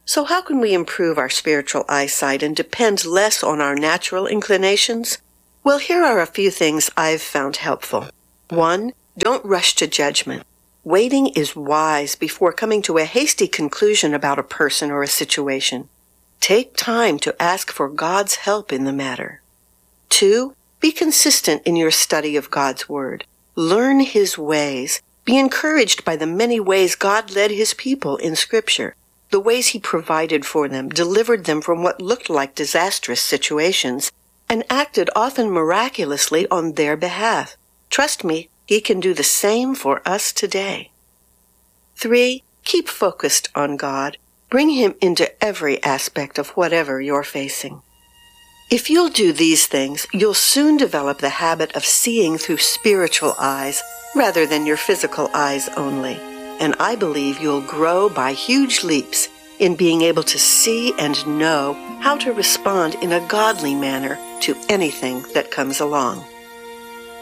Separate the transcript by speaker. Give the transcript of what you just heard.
Speaker 1: So how can we improve our spiritual eyesight and depend less on our natural inclinations? Well, here are a few things I've found helpful. 1. Don't rush to judgment. Waiting is wise before coming to a hasty conclusion about a person or a situation. Take time to ask for God's help in the matter. 2. Be consistent in your study of God's Word. Learn His ways. Be encouraged by the many ways God led His people in Scripture, the ways He provided for them, delivered them from what looked like disastrous situations, and acted often miraculously on their behalf. Trust me, He can do the same for us today. 3. Keep focused on God. Bring Him into every aspect of whatever you're facing. If you'll do these things, you'll soon develop the habit of seeing through spiritual eyes rather than your physical eyes only. And I believe you'll grow by huge leaps in being able to see and know how to respond in a godly manner to anything that comes along.